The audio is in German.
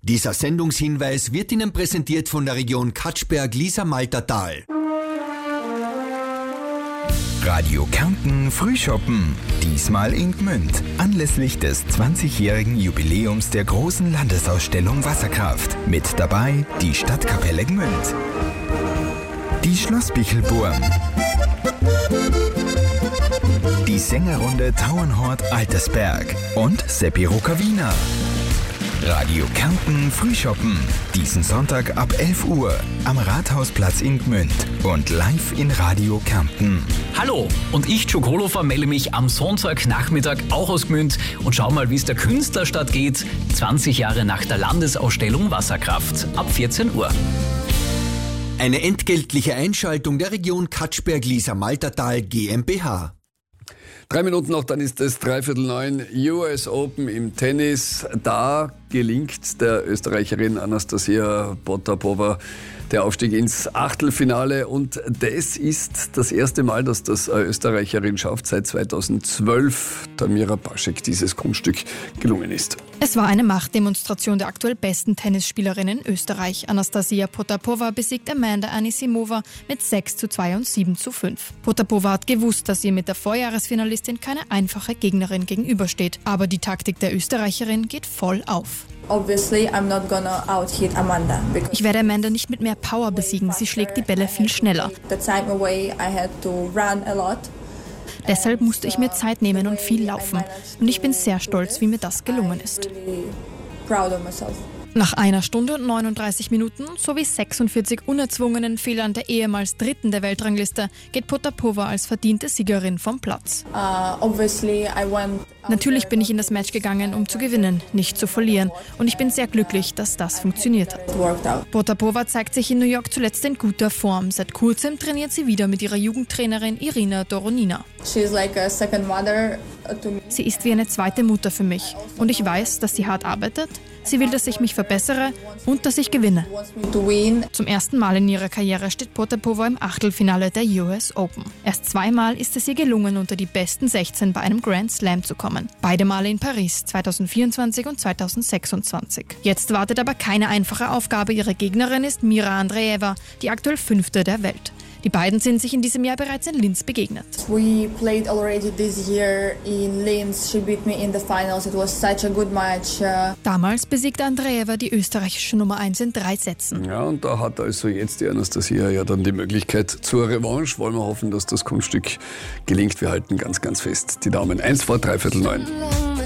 Dieser Sendungshinweis wird Ihnen präsentiert von der Region Katschberg-Lisa-Maltertal. Radio Kärnten Frühschoppen. Diesmal in Gmünd. Anlässlich des 20-jährigen Jubiläums der großen Landesausstellung Wasserkraft. Mit dabei die Stadtkapelle Gmünd, die Schloss Bichelburm, die Sängerrunde Tauernhort Altersberg und Seppi Rokawina. Radio Kärnten Frühschoppen. Diesen Sonntag ab 11 Uhr am Rathausplatz in Gmünd und live in Radio Kärnten. Hallo, und ich, Joe Kolofer, melde mich am Sonntagnachmittag auch aus Gmünd und schau mal, wie es der Künstlerstadt geht. 20 Jahre nach der Landesausstellung Wasserkraft. Ab 14 Uhr. Eine entgeltliche Einschaltung der Region Katschberg-Lisa-Maltertal GmbH. 3 Minuten noch, dann ist es 8:45 US Open im Tennis. Da gelingt der Österreicherin Anastasia Potapova der Aufstieg ins Achtelfinale. Und das ist das erste Mal, dass das eine Österreicherin schafft, seit 2012 Tamira Paschek dieses Kunststück gelungen ist. Es war eine Machtdemonstration der aktuell besten Tennisspielerin in Österreich. Anastasia Potapova besiegt Amanda Anisimova mit 6:2 und 7:5. Potapova hat gewusst, dass ihr mit der Vorjahresfinalistin keine einfache Gegnerin gegenübersteht. Aber die Taktik der Österreicherin geht voll auf. Obviously, I'm not gonna out-hit Amanda. Ich werde Amanda nicht mit mehr Power besiegen, sie schlägt die Bälle viel schneller. The time away, I had to run a lot. Deshalb musste ich mir Zeit nehmen und viel laufen. Und ich bin sehr stolz, wie mir das gelungen ist. Really proud of myself. Nach 1 Stunde und 39 Minuten sowie 46 unerzwungenen Fehlern der ehemals Dritten der Weltrangliste geht Potapova als verdiente Siegerin vom Platz. Natürlich bin ich in das Match gegangen, um zu gewinnen, nicht zu verlieren. Und ich bin sehr glücklich, dass das funktioniert hat. Potapova zeigt sich in New York zuletzt in guter Form. Seit kurzem trainiert sie wieder mit ihrer Jugendtrainerin Irina Doronina. Sie ist wie eine zweite Mutter für mich. Und ich weiß, dass sie hart arbeitet. Sie will, dass ich mich verbessere und dass ich gewinne. Zum ersten Mal in ihrer Karriere steht Potapova im Achtelfinale der US Open. Erst 2-mal ist es ihr gelungen, unter die besten 16 bei einem Grand Slam zu kommen. Beide Male in Paris, 2024 und 2026. Jetzt wartet aber keine einfache Aufgabe. Ihre Gegnerin ist Mira Andreeva, die aktuell 5. der Welt. Die beiden sind sich in diesem Jahr bereits in Linz begegnet. We played already this year in Linz. She beat me in the finals. It was such a good match. Damals besiegte Andreeva die österreichische Nummer 1 in 3 Sätzen. Ja, und da hat also jetzt die Anastasia ja dann die Möglichkeit zur Revanche. Wollen wir hoffen, dass das Kunststück gelingt. Wir halten ganz, ganz fest die Daumen. 8:45.